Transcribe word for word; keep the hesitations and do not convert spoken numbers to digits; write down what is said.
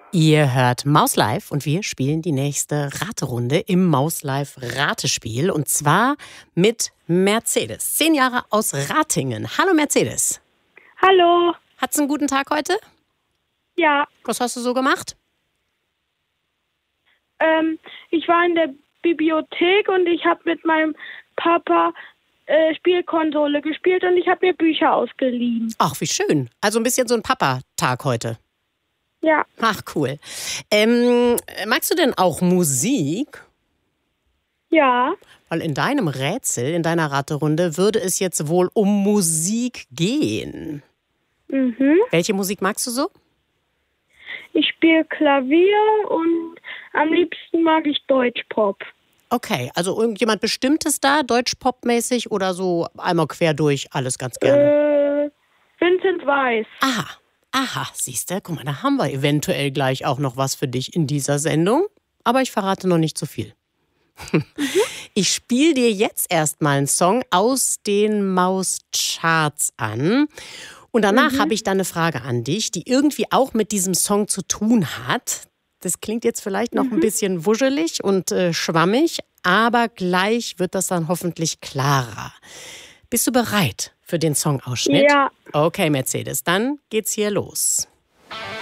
Ihr hört Maus Live und wir spielen die nächste Raterunde im Maus Live Ratespiel. Und zwar mit Mercedes. Zehn Jahre aus Ratingen. Hallo Mercedes. Hallo. Hat's einen guten Tag heute? Ja, Was hast du so gemacht? ähm, ich war in der Bibliothek und ich habe mit meinem Papa äh, Spielkonsole gespielt und ich habe mir Bücher ausgeliehen. Ach, wie schön. Also ein bisschen so ein Papa-Tag heute. Ja, Ach, cool. Ähm, magst du denn auch Musik? ja, Weil in deinem Rätsel, in deiner Raterunde, würde es jetzt wohl um Musik gehen. mhm. Welche Musik magst du so? Ich spiele Klavier und am liebsten mag ich Deutschpop. Okay, also irgendjemand Bestimmtes da, Deutsch-Pop-mäßig oder so einmal quer durch, alles ganz gerne? Äh, Vincent Weiss. Aha, aha, siehst du, guck mal, da haben wir eventuell gleich auch noch was für dich in dieser Sendung. Aber ich verrate noch nicht zu viel. Ich spiele dir jetzt erstmal einen Song aus den Maus-Charts an. Und danach Mhm. habe ich dann eine Frage an dich, die irgendwie auch mit diesem Song zu tun hat. Das klingt jetzt vielleicht noch ein bisschen wuschelig und äh, schwammig, aber gleich wird das dann hoffentlich klarer. Bist du bereit für den Songausschnitt? Ja. Okay, Mercedes, dann geht's hier los.